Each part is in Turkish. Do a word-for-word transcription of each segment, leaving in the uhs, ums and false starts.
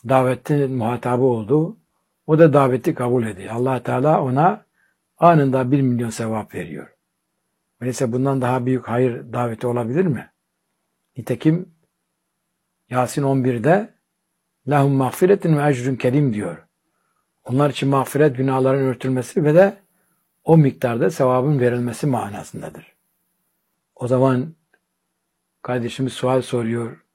davetin muhatabı oldu. O da daveti kabul ediyor. Allah Teala ona anında bir milyon sevap veriyor. Öyleyse bundan daha büyük hayır daveti olabilir mi? Nitekim Yasin on birde lahum mağfiretin ve ecrün kerim diyor. Onlar için mağfiret, günahların örtülmesi ve de o miktarda sevabın verilmesi manasındadır. O zaman kardeşimiz sual soruyor.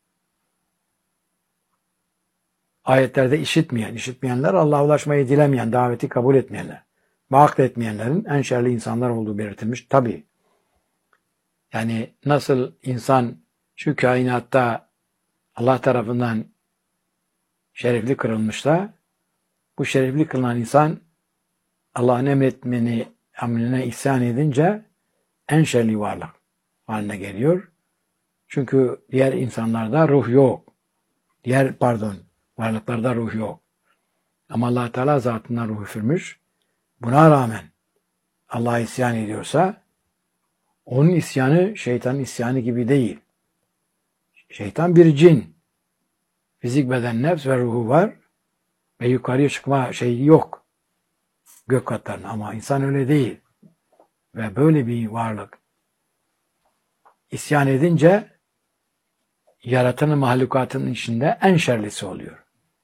Ayetlerde işitmeyen, işitmeyenler Allah'a ulaşmayı dilemeyen, daveti kabul etmeyenler ve akletmeyenlerin en şerli insanlar olduğu belirtilmiş. Tabii. Yani nasıl insan şu kainatta Allah tarafından şerefli kırılmışsa, bu şerefli kılınan insan Allah'ın emretmeni, emrine isyan edince en şerli varlık haline geliyor. Çünkü diğer insanlarda ruh yok. Diğer pardon, varlıklarda ruh yok. Ama Allah Teala zatından ruh üfürmüş. Buna rağmen Allah'a isyan ediyorsa onun isyanı şeytanın isyanı gibi değil. Şeytan bir cin. Fizik, beden, nefs ve ruhu var. Ve yukarıya çıkma şeyi yok. Gök katlarına. Ama insan öyle değil. Ve böyle bir varlık isyan edince yaratanın mahlukatının içinde en şerlisi oluyor.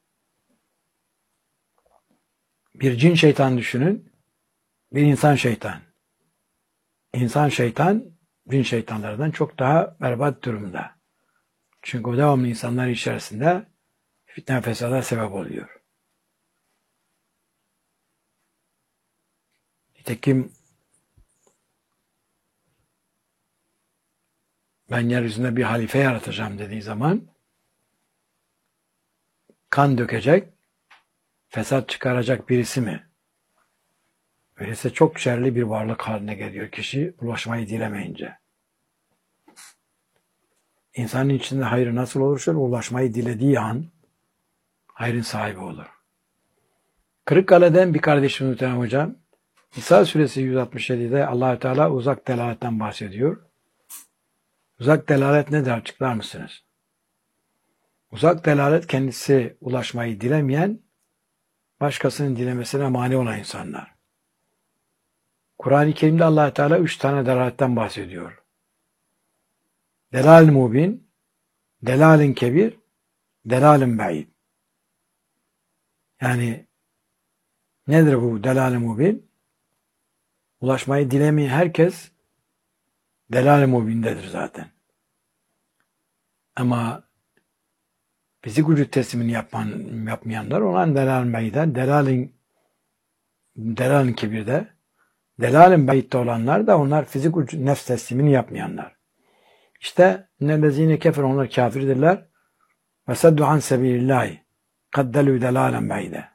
Bir cin şeytan düşünün. Bir insan şeytan. İnsan şeytan cin şeytanlardan çok daha berbat durumda. Çünkü o devamlı insanlar içerisinde fitne fesada sebep oluyor. Nitekim ben yeryüzünde bir halife yaratacağım dediği zaman kan dökecek, fesat çıkaracak birisi mi? Öyleyse çok şerli bir varlık haline geliyor kişi ulaşmayı dilemeyince. İnsanın içinde hayır nasıl olursa ulaşmayı dilediği an hayrın sahibi olur. Kırıkkale'den bir kardeşimiz muhterem hocam, İsa suresi yüz altmış yedide Allah-u Teala uzak delaletten bahsediyor. Uzak delalet nedir açıklar mısınız? Uzak delalet kendisi ulaşmayı dilemeyen, başkasının dilemesine mani olan insanlar. Kur'an-ı Kerim'de Allah Teala üç tane delaletten bahsediyor. Delal mubin, delalin kebir, delalin ba'id. Yani nedir bu delal-i mubin? Ulaşmayı dilemeyen herkes delal-i mubindedir zaten. Ama fizik vücut teslimini yapan, yapmayanlar olan delal-i ba'id'den, delalin delalin kebirde, delalin ba'id'de olanlar da onlar fizik vücut nefs teslimini yapmayanlar. İşte nellezine kefer onlar kafirdirler ve saddu an sebilillahi kaddelü delalen ba'ide.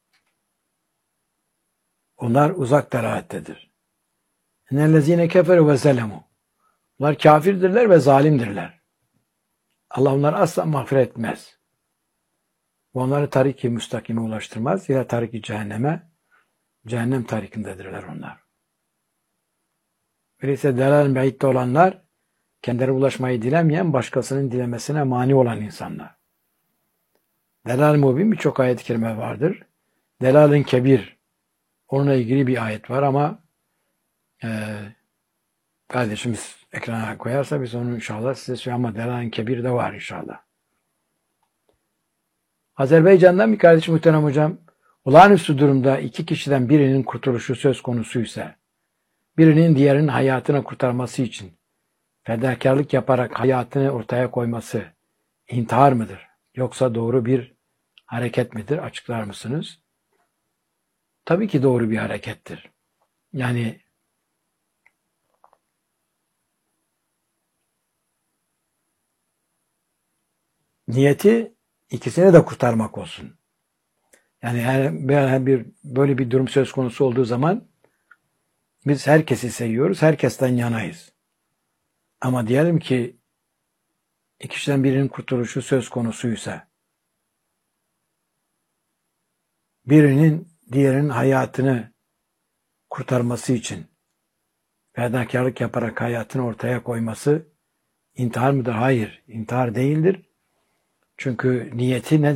Onlar uzak delalettedir. Nellezine kefer ve zelemu. Onlar kafirdirler ve zalimdirler. Allah onları asla mağfiret etmez. Onları tarik-i müstakime ulaştırmaz. Ya tarik-i cehenneme, cehennem tarikindedirler onlar. Öyleyse delal-i ba'id'de olanlar kendileri ulaşmayı dilemeyen, başkasının dilemesine mani olan insanlar. Delal-i mubin birçok ayet-i kerime vardır. Delalin kebir, onunla ilgili bir ayet var ama e, kardeşimiz ekrana koyarsa biz onu inşallah size söyleyeyim ama delalin kebir de var inşallah. Azerbaycan'dan bir kardeşim muhterem hocam, olağanüstü durumda iki kişiden birinin kurtuluşu söz konusuysa, birinin diğerinin hayatını kurtarması için fedakarlık yaparak hayatını ortaya koyması intihar mıdır? Yoksa doğru bir hareket midir? Açıklar mısınız? Tabii ki doğru bir harekettir. Yani niyeti ikisini de kurtarmak olsun. Yani her bir böyle bir durum söz konusu olduğu zaman biz herkesi seviyoruz, herkesten yanayız. Ama diyelim ki iki kişiden birinin kurtuluşu söz konusuysa, birinin diğerinin hayatını kurtarması için fedakarlık yaparak hayatını ortaya koyması intihar mıdır? Hayır, intihar değildir. Çünkü niyeti ne?